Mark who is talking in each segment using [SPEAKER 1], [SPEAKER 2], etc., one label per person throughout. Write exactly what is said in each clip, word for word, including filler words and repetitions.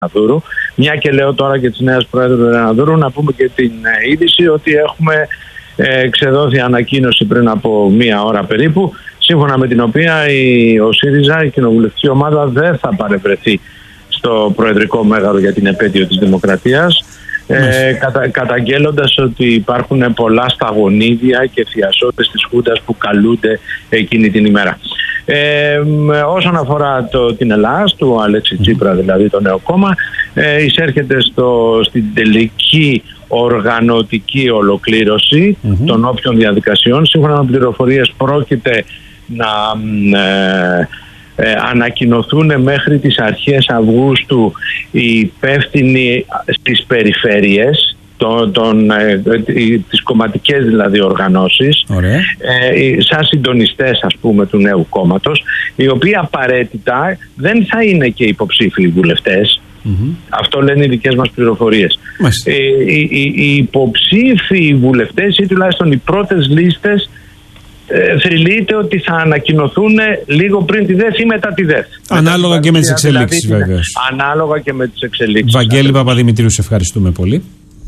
[SPEAKER 1] Ρεναδούρου. Μια και λέω τώρα και της νέας Πρόεδρου Ρεναδούρου, να πούμε και την είδηση ότι έχουμε ε, ξεδώσει ανακοίνωση πριν από μία ώρα περίπου, σύμφωνα με την οποία η, ο ΣΥΡΙΖΑ, η κοινοβουλευτική ομάδα, δεν θα παρευρεθεί στο προεδρικό μέγαρο για την επέτειο της Δημοκρατίας, ε, κατα, καταγγέλλοντας ότι υπάρχουν πολλά σταγονίδια και θειασότες της Χούντας που καλούνται εκείνη την ημέρα. Ε, όσον αφορά το, την Ελλάς, του Αλέξη Τσίπρα, δηλαδή το νέο κόμμα, ε, εισέρχεται στο, στην τελική οργανωτική ολοκλήρωση mm-hmm. των όποιων διαδικασιών. Σύμφωνα με πληροφορίες πρόκειται να ε, ε, ανακοινωθούν μέχρι τις αρχές Αυγούστου οι υπεύθυνοι στις περιφέρειες, Τον, τον, ε, τις κομματικές δηλαδή οργανώσεις, ε, σαν συντονιστές ας πούμε του νέου κόμματος, οι οποίοι απαραίτητα δεν θα είναι και υποψήφιοι βουλευτές. Mm-hmm. Αυτό λένε οι δικές μας πληροφορίες. ε, οι, οι, οι υποψήφιοι βουλευτές ή τουλάχιστον οι πρώτες λίστες ε, θρυλείται ότι θα ανακοινωθούν λίγο πριν τη ΔΕΘ ή μετά τη ΔΕΘ. Ανάλογα και με τις εξελίξεις δηλαδή, βέβαια. Ανάλογα και με τις εξελίξεις.
[SPEAKER 2] Βαγγέλη Παπαδημητρίου, σε ευχαριστούμε πολύ.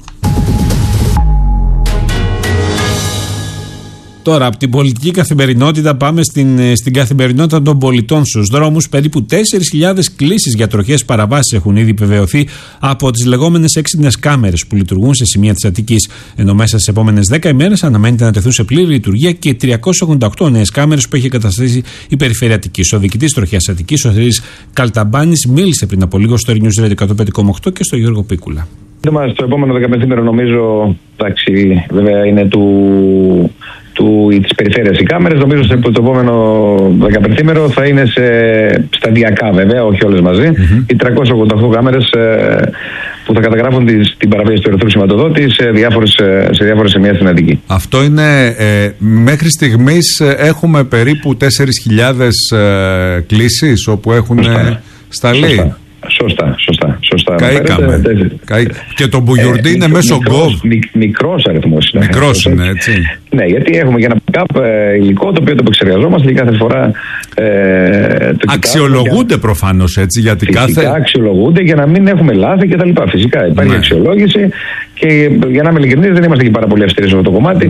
[SPEAKER 2] Τώρα, από την πολιτική καθημερινότητα πάμε στην, στην καθημερινότητα των πολιτών στους δρόμους. Περίπου τέσσερις χιλιάδες κλήσεις για τροχές παραβάσεις έχουν ήδη επιβεβαιωθεί από τις λεγόμενες έξυπνες κάμερες που λειτουργούν σε σημεία της Αττικής. Ενώ μέσα στις επόμενες δέκα ημέρες αναμένεται να τεθούν σε πλήρη λειτουργία και τριακόσιες ογδόντα οκτώ νέες κάμερες που έχει εγκαταστήσει η Περιφέρεια Αττικής. Ο διοικητής τροχιάς Αττικής, ο Θηρής Καλταμπάνης, μίλησε πριν από λίγο στο News Radio εκατό πέντε κόμμα οκτώ και στο Γιώργο Πίκουλα.
[SPEAKER 3] Στο επόμενο δεκαπενθήμερο νομίζω, εντάξει, βέβαια είναι του. Του, της περιφέρειας οι κάμερες, νομίζω ότι το επόμενο δεκαπενθήμερο θα είναι σε σταδιακά βέβαια, όχι όλες μαζί, mm-hmm. οι τριακόσιες ογδόντα οκτώ κάμερες ε, που θα καταγράφουν τις, την παραβίαση του ερυθρού σηματοδότη σε διάφορες, σε διάφορες σημεία στην Αττική.
[SPEAKER 4] Αυτό είναι, ε, μέχρι στιγμής έχουμε περίπου τέσσερις χιλιάδες ε, κλήσεις όπου έχουν ε, σταλεί.
[SPEAKER 3] Σωστά. Σωστά, σωστά, σωστά.
[SPEAKER 4] Καήκαμε. Καί... Και το Μπουγιουρντί ε, είναι μέσω γκοβ.
[SPEAKER 3] Μικ, μικρός αριθμός.
[SPEAKER 4] Μικρός είναι, έτσι.
[SPEAKER 3] Ναι, γιατί έχουμε και ένα backup ε, υλικό το οποίο το επεξεργαζόμαστε και κάθε φορά. Ε, το
[SPEAKER 4] αξιολογούνται για... προφανώς έτσι. Γιατί
[SPEAKER 3] φυσικά
[SPEAKER 4] κάθε...
[SPEAKER 3] αξιολογούνται για να μην έχουμε λάθη κτλ. Φυσικά υπάρχει ναι. αξιολόγηση και για να είμαι ειλικρινής δεν είμαστε και πάρα πολύ αυστηροί σε αυτό το κομμάτι.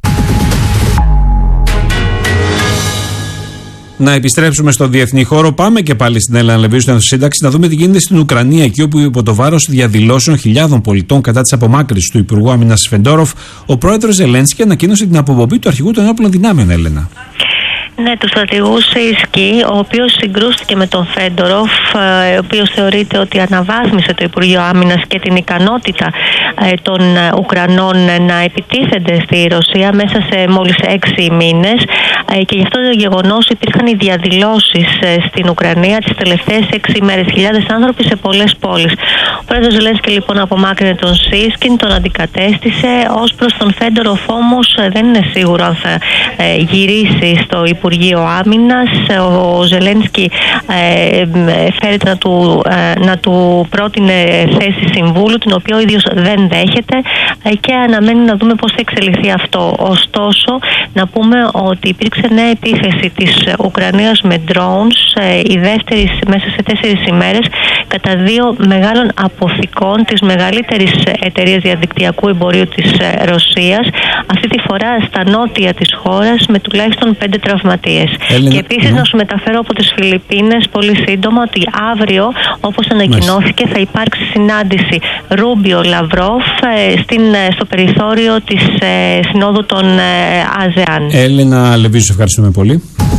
[SPEAKER 2] Να επιστρέψουμε στο διεθνή χώρο. Πάμε και πάλι στην Έλενα Λεβίου, στην σύνταξη, να δούμε τι γίνεται στην Ουκρανία, εκεί όπου υπό το βάρος διαδηλώσεων χιλιάδων πολιτών κατά της απομάκρυνσης του Υπουργού Άμυνας Σφεντόροφ, ο πρόεδρος Ζελένσκι ανακοίνωσε την αποπομπή του αρχηγού των όπλων δυνάμεων, Έλενα.
[SPEAKER 5] Ναι, του στρατηγού Σίσκι, ο οποίος συγκρούστηκε με τον Φέντοροφ, ο οποίος θεωρείται ότι αναβάθμισε το Υπουργείο Άμυνας και την ικανότητα των Ουκρανών να επιτίθενται στη Ρωσία μέσα σε μόλις έξι μήνες, και γι' αυτό το γεγονός υπήρχαν οι διαδηλώσεις στην Ουκρανία τις τελευταίες έξι ημέρες, χιλιάδες άνθρωποι σε πολλές πόλεις. Ο πρόεδρος Ζελένσκι λοιπόν απομάκρυνε τον Σίσκιν, τον αντικατέστησε. Ως προς τον Φέντοροφ όμως δεν είναι σίγουρο αν θα γυρίσει στο Υπουργείο Άμυνας. Ο Ζελένσκι ε, φέρεται να του, ε, να του πρότεινε θέση συμβούλου, την οποία ο ίδιος δεν δέχεται, ε, και αναμένει να δούμε πώς θα εξελιχθεί αυτό. Ωστόσο, να πούμε ότι υπήρξε νέα επίθεση της Ουκρανίας με drones, ε, η δεύτερη μέσα σε τέσσερις ημέρες, κατά δύο μεγάλων αποθηκών της μεγαλύτερης εταιρείας διαδικτυακού εμπορίου της Ρωσίας, αυτή τη φορά στα νότια της χώρας, με τουλάχιστον πέντε τραυματίες. Έλληνα... Και επίσης mm. να σου μεταφέρω από τις Φιλιππίνες πολύ σύντομα ότι αύριο, όπως ανακοινώθηκε, θα υπάρξει συνάντηση Ρούμπιο-Λαυρόφ στην, στο περιθώριο της ε, Συνόδου των ε, ΑΖΕΑΝ.
[SPEAKER 2] Έλληνα Λεβίου, ευχαριστούμε πολύ.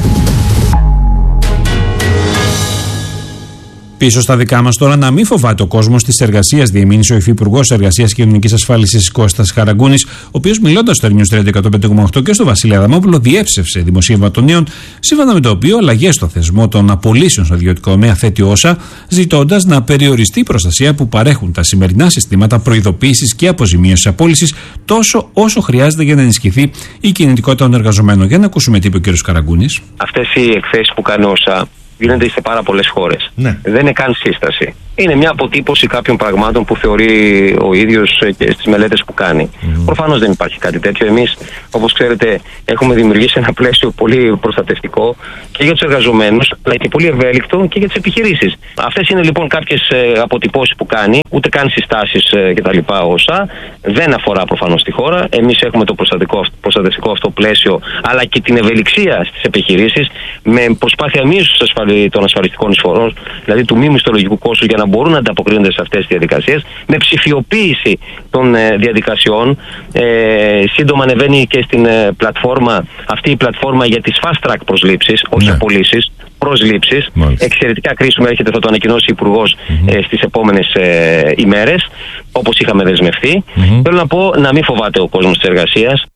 [SPEAKER 2] Πίσω στα δικά μας τώρα, να μην φοβάται ο κόσμος της εργασίας, διεμήνυσε ο Υφυπουργός Εργασίας και Κοινωνικής Ασφάλισης Κώστας Καραγκούνης, ο οποίος μιλώντας στο News Radio εκατό πέντε κόμμα οκτώ και στο Βασίλη Αδαμόπουλο διέψευσε δημοσίευμα των νέων, σύμφωνα με το οποίο αλλαγές στο θεσμό των απολύσεων στο ιδιωτικό τομέα θέτει όσα, ζητώντας να περιοριστεί η προστασία που παρέχουν τα σημερινά συστήματα προειδοποίησης και αποζημίωσης απόλυσης, τόσο όσο χρειάζεται για να ενισχυθεί η κινητικότητα των εργαζομένων. Για να ακούσουμε τι είπε ο κ. Καραγκούνης.
[SPEAKER 6] Αυτές οι εκθέσεις που κάνει όσα γίνονται σε πάρα πολλές χώρες. Ναι. Δεν είναι καν σύσταση. είναι μια αποτύπωση κάποιων πραγμάτων που θεωρεί ο ίδιος και στις μελέτες που κάνει. Mm. Προφανώς δεν υπάρχει κάτι τέτοιο. Εμείς, όπως ξέρετε, έχουμε δημιουργήσει ένα πλαίσιο πολύ προστατευτικό και για τους εργαζομένους, αλλά και πολύ ευέλικτο και για τις επιχειρήσεις. Αυτές είναι λοιπόν κάποιες αποτυπώσεις που κάνει, ούτε καν συστάσεις κτλ. Όσα δεν αφορά προφανώς τη χώρα. Εμείς έχουμε το προστατευτικό αυτό πλαίσιο, αλλά και την ευελιξία στις επιχειρήσεις, με προσπάθεια μείωσης των ασφαλιστικών εισφορών, δηλαδή του μη μισθολογικού κόστους, για να μπορούν να ανταποκρίνονται σε αυτές τις διαδικασίες, με ψηφιοποίηση των ε, διαδικασιών. Ε, σύντομα ανεβαίνει και στην ε, πλατφόρμα, αυτή η πλατφόρμα για τις fast track προσλήψεις, όχι
[SPEAKER 4] ναι.
[SPEAKER 6] απολύσεις, προσλήψεις. Μάλιστα. Εξαιρετικά κρίσιμο, έρχεται, θα το ανακοινώσει ο Υπουργός mm-hmm. ε, στις επόμενες ε, ημέρες, όπως είχαμε δεσμευτεί. Mm-hmm. Θέλω να πω να μην φοβάται ο κόσμος της εργασίας.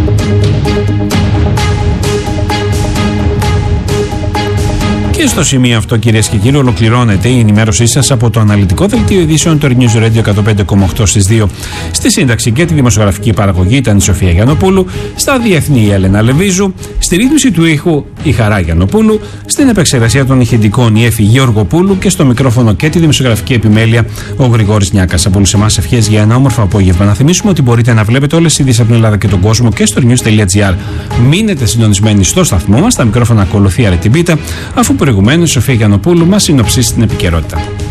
[SPEAKER 2] Και στο σημείο αυτό, κυρίες και κύριοι, ολοκληρώνεται η ενημέρωσή σας από το αναλυτικό δελτίο ειδήσεων του News Radio εκατόν πέντε κόμμα οκτώ στις δύο. Στη σύνταξη και τη δημοσιογραφική παραγωγή ήταν η Σοφία Γιαννοπούλου, στα διεθνή η Έλενα Λεβίζου, στη ρύθμιση του ήχου η Χαρά Γιαννοπούλου, στην επεξεργασία των ηχητικών η Έφη Γεωργοπούλου και στο μικρόφωνο και τη δημοσιογραφική επιμέλεια ο Γρηγόρης Νιάκας. Από όλους εμάς ευχές για ένα όμορφο απόγευμα. Να θυμίσουμε ότι μπορείτε να βλέπετε όλες τις ειδήσεις από την Ελλάδα και τον κόσμο και στο news τελεία gr. Μείνετε συντονισμένοι στο σταθμό μας, τα μικρόφωνα ακολουθεί Αρετιμπίτα, αφού προηγουμένως η Σοφία Γιαννοπούλου μας συνοψίσει την επικαιρότητα.